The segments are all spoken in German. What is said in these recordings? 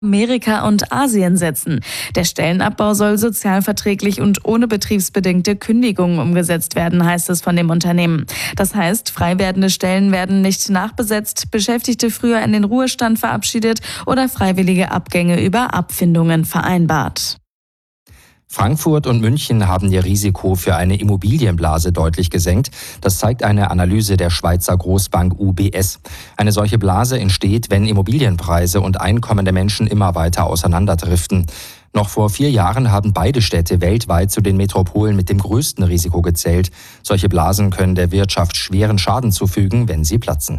Amerika und Asien setzen. Der Stellenabbau soll sozialverträglich und ohne betriebsbedingte Kündigungen umgesetzt werden, heißt es von dem Unternehmen. Das heißt, frei werdende Stellen werden nicht nachbesetzt, Beschäftigte früher in den Ruhestand verabschiedet oder freiwillige Abgänge über Abfindungen vereinbart. Frankfurt und München haben ihr Risiko für eine Immobilienblase deutlich gesenkt. Das zeigt eine Analyse der Schweizer Großbank UBS. Eine solche Blase entsteht, wenn Immobilienpreise und Einkommen der Menschen immer weiter auseinanderdriften. Noch vor 4 Jahren haben beide Städte weltweit zu den Metropolen mit dem größten Risiko gezählt. Solche Blasen können der Wirtschaft schweren Schaden zufügen, wenn sie platzen.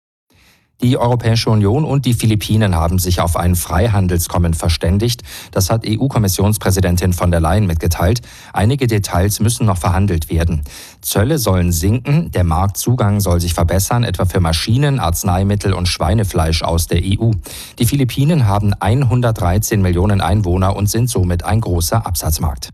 Die Europäische Union und die Philippinen haben sich auf ein Freihandelskommen verständigt. Das hat EU-Kommissionspräsidentin von der Leyen mitgeteilt. Einige Details müssen noch verhandelt werden. Zölle sollen sinken, der Marktzugang soll sich verbessern, etwa für Maschinen, Arzneimittel und Schweinefleisch aus der EU. Die Philippinen haben 113 Millionen Einwohner und sind somit ein großer Absatzmarkt.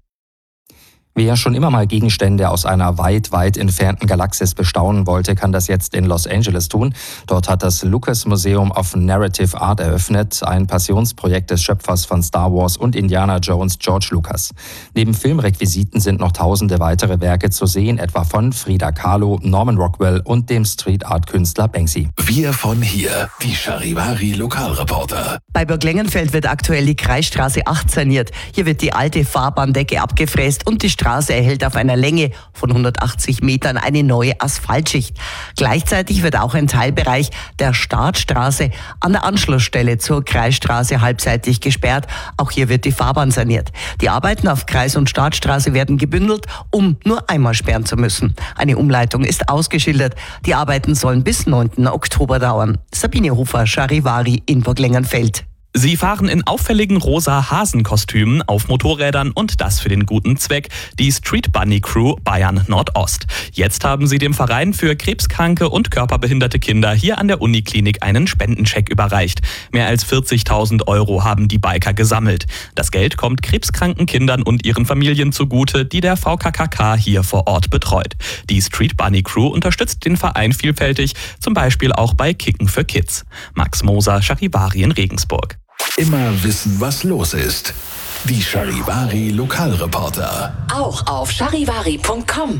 Wer schon immer mal Gegenstände aus einer weit, weit entfernten Galaxis bestaunen wollte, kann das jetzt in Los Angeles tun. Dort hat das Lucas Museum of Narrative Art eröffnet, ein Passionsprojekt des Schöpfers von Star Wars und Indiana Jones, George Lucas. Neben Filmrequisiten sind noch tausende weitere Werke zu sehen, etwa von Frida Kahlo, Norman Rockwell und dem Street-Art-Künstler Banksy. Wir von hier, die Charivari Lokalreporter. Bei Burglengenfeld wird aktuell die Kreisstraße 8 saniert. Hier wird die alte Fahrbahndecke abgefräst und die Straße erhält auf einer Länge von 180 Metern eine neue Asphaltschicht. Gleichzeitig wird auch ein Teilbereich der Startstraße an der Anschlussstelle zur Kreisstraße halbseitig gesperrt. Auch hier wird die Fahrbahn saniert. Die Arbeiten auf Kreis- und Startstraße werden gebündelt, um nur einmal sperren zu müssen. Eine Umleitung ist ausgeschildert. Die Arbeiten sollen bis 9. Oktober dauern. Sabine Hofer, Charivari in Burglengenfeld. Sie fahren in auffälligen rosa Hasenkostümen auf Motorrädern und das für den guten Zweck, die Street Bunny Crew Bayern Nordost. Jetzt haben sie dem Verein für krebskranke und körperbehinderte Kinder hier an der Uniklinik einen Spendencheck überreicht. Mehr als 40.000 € haben die Biker gesammelt. Das Geld kommt krebskranken Kindern und ihren Familien zugute, die der VKKK hier vor Ort betreut. Die Street Bunny Crew unterstützt den Verein vielfältig, zum Beispiel auch bei Kicken für Kids. Max Moser, Charivari in Regensburg. Immer wissen, was los ist. Die Charivari Lokalreporter. Auch auf charivari.com.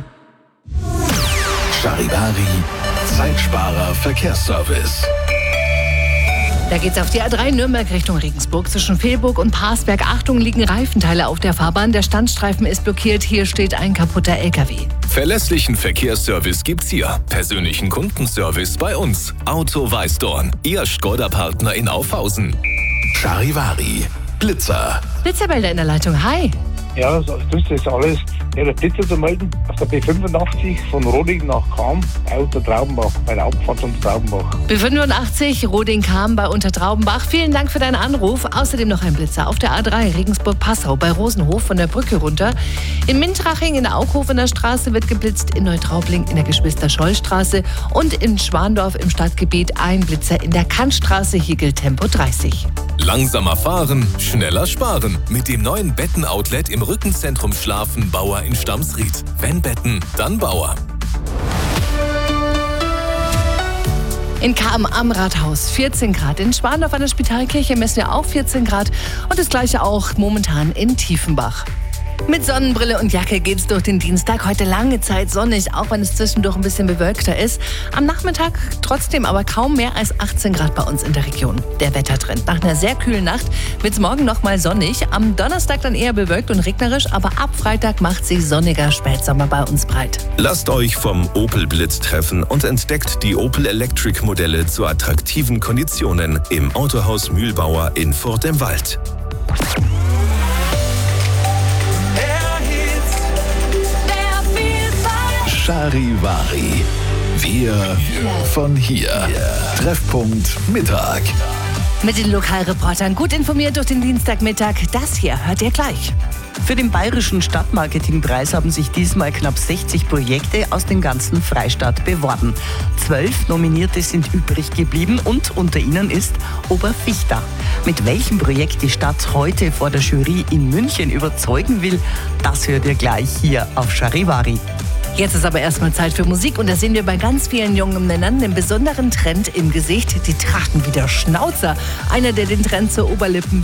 Charivari Zeitsparer Verkehrsservice. Da geht's auf die A3 Nürnberg Richtung Regensburg. Zwischen Fehlburg und Parsberg. Achtung, liegen Reifenteile auf der Fahrbahn. Der Standstreifen ist blockiert. Hier steht ein kaputter LKW. Verlässlichen Verkehrsservice gibt's hier. Persönlichen Kundenservice bei uns. Auto Weißdorn. Ihr Skoda-Partner in Aufhausen. Charivari Blitzer. Blitzerbilder in der Leitung. Hi. Ja, das ist alles. Ja, der Blitzer zu melden auf der B85 von Roding nach Cham bei Untertraubenbach, bei der Abfahrt Untertraubenbach. B85 Roding-Cham bei Untertraubenbach. Vielen Dank für deinen Anruf. Außerdem noch ein Blitzer auf der A3 Regensburg-Passau bei Rosenhof von der Brücke runter. In Mintraching in der Aughofener Straße wird geblitzt, in Neutraubling in der Geschwister-Scholl-Straße und in Schwandorf im Stadtgebiet ein Blitzer in der Kantstraße. Hier gilt Tempo 30. Langsamer fahren, schneller sparen. Mit dem neuen Betten-Outlet im Rückenzentrum Schlafen Bauer in Stamsried. Wenn Betten, dann Bauer. In Cham am Rathaus 14 Grad. In Schwandorf an der Spitalkirche messen wir auch 14 Grad. Und das gleiche auch momentan in Tiefenbach. Mit Sonnenbrille und Jacke geht's durch den Dienstag. Heute lange Zeit sonnig, auch wenn es zwischendurch ein bisschen bewölkter ist. Am Nachmittag trotzdem aber kaum mehr als 18 Grad bei uns in der Region. Der Wettertrend. Nach einer sehr kühlen Nacht wird's morgen nochmal sonnig. Am Donnerstag dann eher bewölkt und regnerisch, aber ab Freitag macht sich sonniger Spätsommer bei uns breit. Lasst euch vom Opel Blitz treffen und entdeckt die Opel Electric Modelle zu attraktiven Konditionen im Autohaus Mühlbauer in Furt im Wald. Charivari. Wir von hier. Treffpunkt Mittag. Mit den Lokalreportern gut informiert durch den Dienstagmittag. Das hier hört ihr gleich. Für den Bayerischen Stadtmarketingpreis haben sich diesmal knapp 60 Projekte aus dem ganzen Freistaat beworben. 12 Nominierte sind übrig geblieben und unter ihnen ist Oberfichta. Mit welchem Projekt die Stadt heute vor der Jury in München überzeugen will, das hört ihr gleich hier auf Charivari. Jetzt ist aber erstmal Zeit für Musik und da sehen wir bei ganz vielen jungen Männern einen besonderen Trend im Gesicht. Die tragen wieder Schnauzer. Einer, der den Trend zur Oberlippen